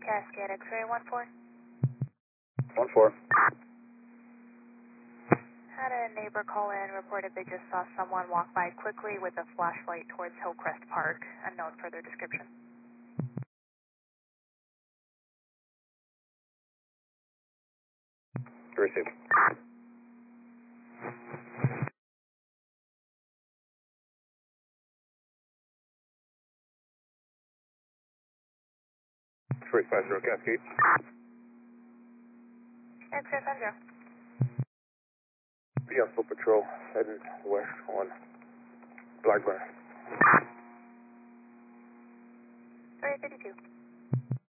Cascade X-ray 1-4. 1-4. Had a neighbor call in, reported they just saw someone walk by quickly with a flashlight towards Hillcrest Park. Unknown further description. Received. Three 50 Cascade. X-ray 50. Be on foot patrol, heading west on Blackburn. 352.